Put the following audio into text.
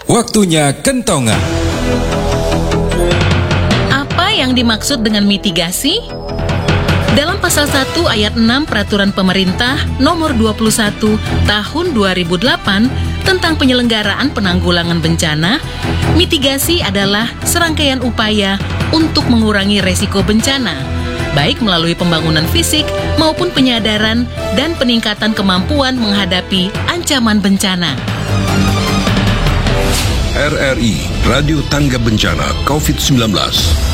Waktunya kentongan. Apa yang dimaksud dengan mitigasi? Dalam pasal 1 ayat 6 Peraturan Pemerintah Nomor 21 Tahun 2008 tentang penyelenggaraan penanggulangan bencana, mitigasi adalah serangkaian upaya untuk mengurangi resiko bencana, baik melalui pembangunan fisik maupun penyadaran dan peningkatan kemampuan menghadapi ancaman bencana. RRI Radio Tangga Bencana COVID-19.